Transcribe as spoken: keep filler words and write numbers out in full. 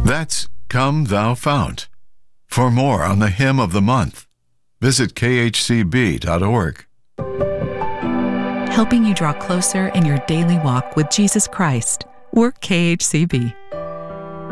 That's Come Thou Fount. For more on the hymn of the month, visit k h c b dot org. Helping you draw closer in your daily walk with Jesus Christ. We're K H C B.